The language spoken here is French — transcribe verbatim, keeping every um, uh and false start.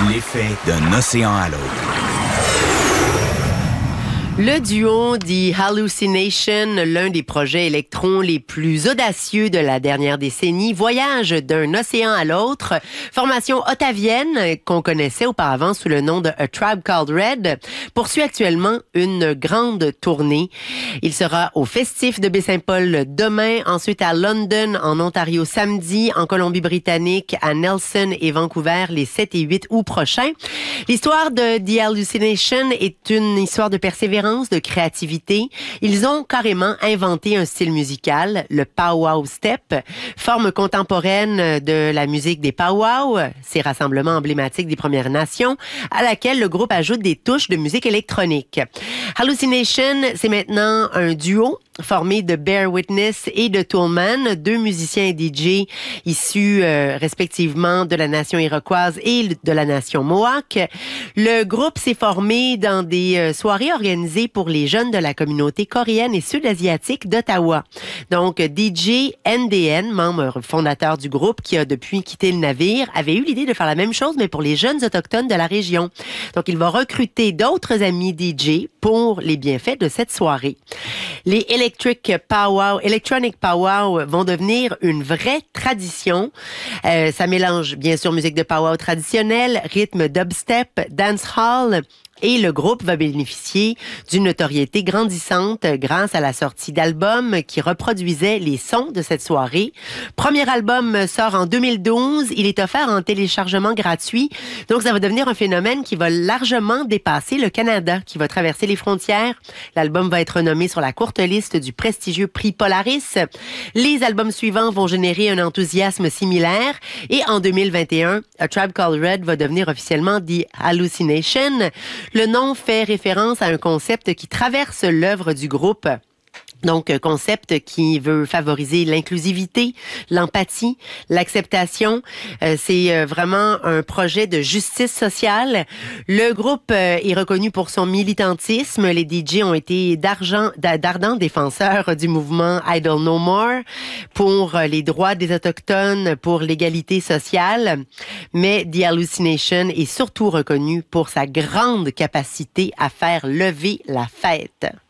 L'effet d'un océan à l'autre. Le duo The Hallucination, l'un des projets électrons les plus audacieux de la dernière décennie, voyage d'un océan à l'autre. Formation ottavienne, qu'on connaissait auparavant sous le nom de A Tribe Called Red, poursuit actuellement une grande tournée. Il sera au Festif de Baie-Saint-Paul demain, ensuite à London, en Ontario samedi, en Colombie-Britannique, à Nelson et Vancouver les sept et huit août prochains. L'histoire de The Hallucination est une histoire de persévérance, de créativité. Ils ont carrément inventé un style musical, le powwow step, forme contemporaine de la musique des powwow, ces rassemblements emblématiques des Premières Nations, à laquelle le groupe ajoute des touches de musique électronique. Hallucination, c'est maintenant un duo formé de Bear Witness et de Toolman, deux musiciens et D J issus euh, respectivement de la nation iroquoise et de la nation Mohawk. Le groupe s'est formé dans des euh, soirées organisées pour les jeunes de la communauté coréenne et sud-asiatique d'Ottawa. Donc, D J N D N, membre fondateur du groupe qui a depuis quitté le navire, avait eu l'idée de faire la même chose, mais pour les jeunes autochtones de la région. Donc, il va recruter d'autres amis D J pour les bienfaits de cette soirée. Les Electric Powwow, Electronic Powwow vont devenir une vraie tradition. Euh, ça mélange bien sûr musique de powwow traditionnelle, rythme dubstep, dancehall. Et le groupe va bénéficier d'une notoriété grandissante grâce à la sortie d'albums qui reproduisaient les sons de cette soirée. Premier album sort en deux mille douze. Il est offert en téléchargement gratuit. Donc, ça va devenir un phénomène qui va largement dépasser le Canada, qui va traverser les frontières. L'album va être nommé sur la courte liste du prestigieux prix Polaris. Les albums suivants vont générer un enthousiasme similaire. Et en deux mille vingt et un, A Tribe Called Red va devenir officiellement The Hallucination. Le nom fait référence à un concept qui traverse l'œuvre du groupe. Donc, un concept qui veut favoriser l'inclusivité, l'empathie, l'acceptation. Euh, c'est euh, vraiment un projet de justice sociale. Le groupe euh, est reconnu pour son militantisme. Les D J ont été d'argent, d'ardents défenseurs du mouvement Idle No More pour les droits des Autochtones, pour l'égalité sociale. Mais The Hallucination est surtout reconnu pour sa grande capacité à faire lever la fête.